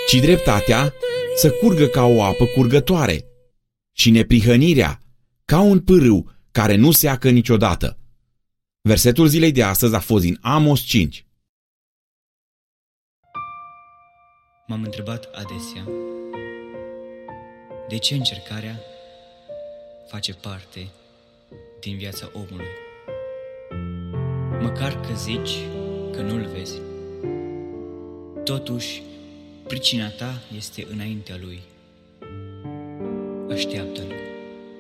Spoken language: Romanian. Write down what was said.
ci dreptatea să curgă ca o apă curgătoare și neprihănirea ca un pârâu care nu seacă niciodată. Versetul zilei de astăzi a fost din Amos 5. M-am întrebat adesea de ce încercarea face parte din viața omului. Măcar că zici că nu-l vezi, totuși pricina ta este înaintea lui. Așteaptă-l.